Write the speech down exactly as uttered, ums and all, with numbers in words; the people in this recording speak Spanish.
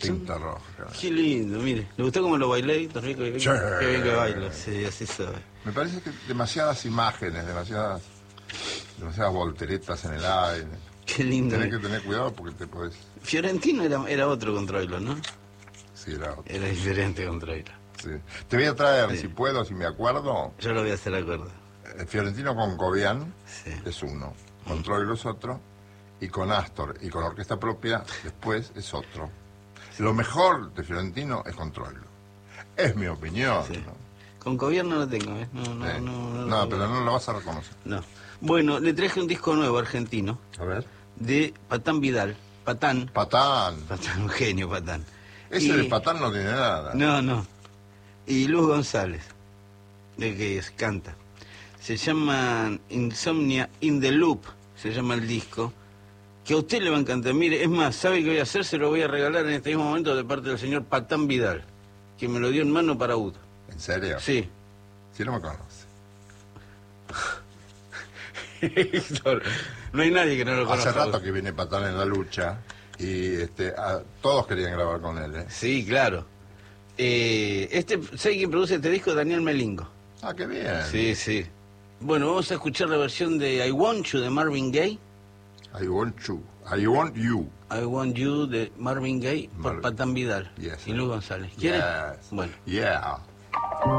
Tinta roja. Qué lindo, mire. ¿Le gustó cómo lo bailé? Qué rico, qué, Sí. qué bien que bailo. Sí, así sabe. Me parece que demasiadas imágenes, demasiadas, demasiadas volteretas en el aire. Qué lindo. Tenés que tener cuidado porque te podés... Fiorentino era, era otro con Troilo, ¿no? Sí, era otro. Era diferente con Troilo. Sí. Te voy a traer, Sí. si puedo, si me acuerdo, Yo lo voy a hacer acuerdo. el Fiorentino con Cobian Sí. es uno, con Troilo es otro, y con Astor y con orquesta propia después es otro. Lo mejor de Fiorentino es con Troilo. Es mi opinión. Sí. ¿No? Con gobierno no tengo, ¿eh? No, no, Eh, no, no, no, no, pero no lo vas a reconocer. no. Bueno, le traje un disco nuevo argentino A ver. de Patán Vidal. Patán. Patán. Patán, un genio, Patán. Ese Y- de Patán no tiene nada. No, no. Y Luz González, de que es, canta. Se llama Insomnia in the Loop, se llama el disco, que a usted le va a encantar. Mire, es más, ¿sabe qué voy a hacer? Se lo voy a regalar en este mismo momento de parte del señor Patán Vidal, que me lo dio en mano para Uta. ¿En serio? Sí. Si no me conoce. Héctor, no hay nadie que no lo conozca. Hace rato que viene Patán en la lucha y este, a- todos querían grabar con él. ¿eh? Sí, claro. Eh, este, ¿sabe quién produce este disco? Daniel Melingo. Ah, qué bien. Sí, sí. Bueno, vamos a escuchar la versión de I Want You de Marvin Gaye. I want you. I want you. I Want You de Marvin Gaye por Mar- Patán Vidal Yes. y Luz González. ¿Quiere? Yes. Bueno. Yeah.